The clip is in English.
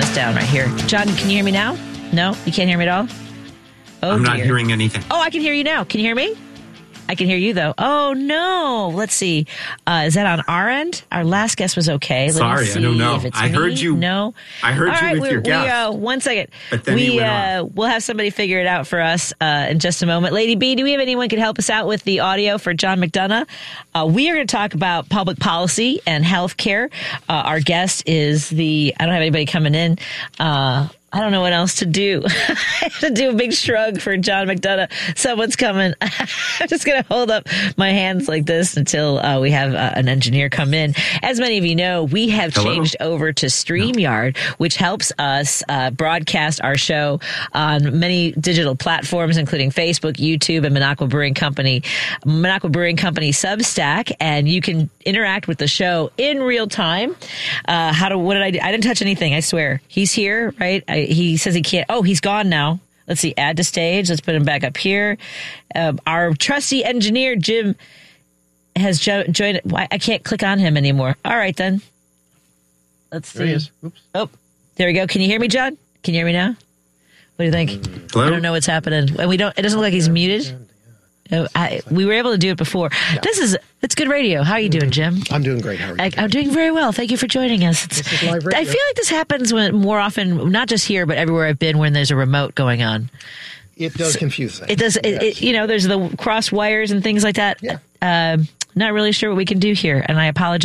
this down right here. John, can you hear me now? No? You can't hear me at all? Oh, I'm not hearing anything. Oh, I can hear you now. Can you hear me? I can hear you, though. Oh, no. Let's see. Is that on our end? Our last guest was okay. Sorry, I don't know. I heard you. No. I heard you with your guest. One second. But then we'll have somebody figure it out for us in just a moment. Lady B, do we have anyone who can help us out with the audio for John McDonough? We are going to talk about public policy and health care. Our guest is I don't have anybody coming in. I don't know what else to do. I have to do a big shrug for John McDonough. Someone's coming. I'm just going to hold up my hands like this until we have an engineer come in. As many of you know, we have changed over to StreamYard, which helps us broadcast our show on many digital platforms, including Facebook, YouTube, and Minocqua Brewing Company Substack. And you can interact with the show in real time. What did I do? I didn't touch anything, I swear. He's here, right? He says he can't. Oh, he's gone now. Let's see. Add to stage. Let's put him back up here. Our trusty engineer, Jim, has joined. I can't click on him anymore. All right, then. Let's see. There he is. Oops. Oh, there we go. Can you hear me, John? Can you hear me now? What do you think? Hello? I don't know what's happening. And it doesn't look like he's muted. We were able to do it before. Yeah. It's good radio. How are you doing, Jim? I'm doing great. How are you? I'm doing very well. Thank you for joining us. This is live radio. I feel like this happens more often, not just here, but everywhere I've been when there's a remote going on. It does confuse things. It does. There's the cross wires and things like that. Yeah. Not really sure what we can do here, and I apologize.